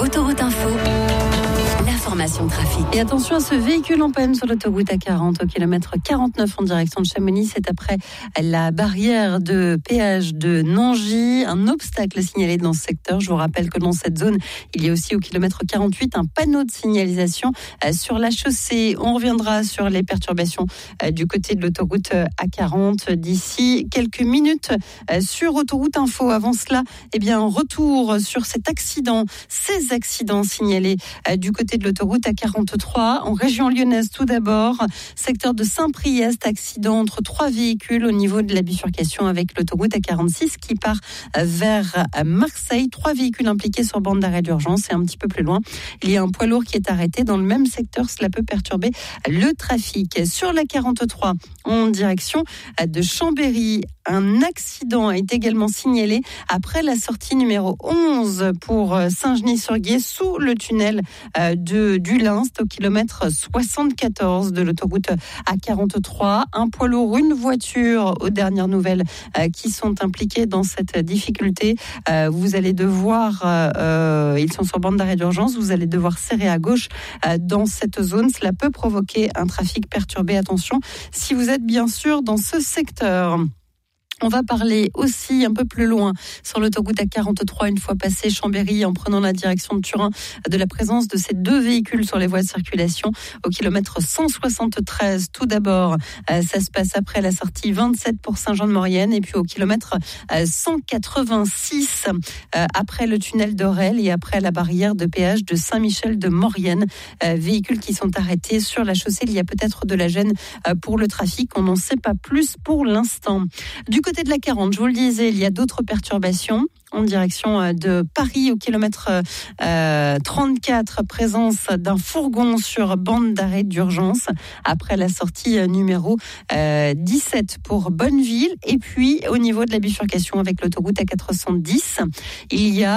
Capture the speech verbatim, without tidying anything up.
Autoroute Info, l'information trafic. Et attention à ce véhicule en panne sur l'autoroute A quarante au kilomètre quarante-neuf en direction de Chamonix. C'est après la barrière de péage de Nangy. Un obstacle signalé dans ce secteur. Je vous rappelle que dans cette zone, il y a aussi au kilomètre quarante-huit un panneau de signalisation sur la chaussée. On reviendra sur les perturbations du côté de l'autoroute A quarante d'ici quelques minutes sur Autoroute Info. Avant cela, eh bien, retour sur cet accident, ces accidents signalés du côté de l'autoroute A quarante-trois en région lyonnaise. Tout d'abord, secteur de Saint-Priest, accident entre trois véhicules au niveau de la bifurcation avec l'autoroute A quarante-six qui part vers Marseille. Trois véhicules impliqués sur bande d'arrêt d'urgence et un petit peu plus loin, il y a un poids lourd qui est arrêté dans le même secteur. Cela peut perturber le trafic. Sur la quarante-trois, en direction de Chambéry, un accident est également signalé après la sortie numéro onze pour Saint-Genis-sur-Guiers sous le tunnel de, du Linst au kilomètre soixante-quatorze de l'autoroute A quarante-trois. Un poids lourd, une voiture aux dernières nouvelles qui sont impliquées dans cette difficulté. Vous allez devoir, euh, ils sont sur bande d'arrêt d'urgence, vous allez devoir serrer à gauche dans cette zone. Cela peut provoquer un trafic perturbé. Attention, si vous êtes bien sûr dans ce secteur. On va parler aussi un peu plus loin sur l'autoroute A quarante-trois, une fois passé Chambéry, en prenant la direction de Turin, de la présence de ces deux véhicules sur les voies de circulation au kilomètre cent soixante-treize. Tout d'abord, ça se passe après la sortie vingt-sept pour Saint-Jean-de-Maurienne et puis au kilomètre cent quatre-vingt-six après le tunnel d'Orel et après la barrière de péage de Saint-Michel-de-Maurienne. Véhicules qui sont arrêtés sur la chaussée. Il y a peut-être de la gêne pour le trafic. On n'en sait pas plus pour l'instant. Du côté de la quarante, je vous le disais, il y a d'autres perturbations en direction de Paris au kilomètre euh, trente-quatre, présence d'un fourgon sur bande d'arrêt d'urgence après la sortie numéro euh, dix-sept pour Bonneville. Et puis au niveau de la bifurcation avec l'autoroute A quatre cent dix, il y a